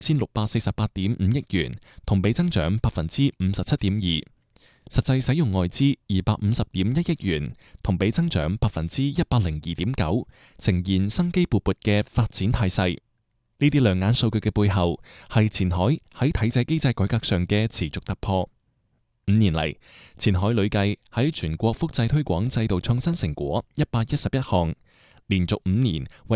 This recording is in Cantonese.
1,648.5億元，同比增長57.2%。實際使用外資250.1億元，同比增長102.9%，呈現生機勃勃嘅發展態勢。呢啲亮眼數據嘅背後，係前海喺體制機制改革上嘅持續突破。5年嚟，前海累計喺全國複製推廣制度創新成果111項，連續5年為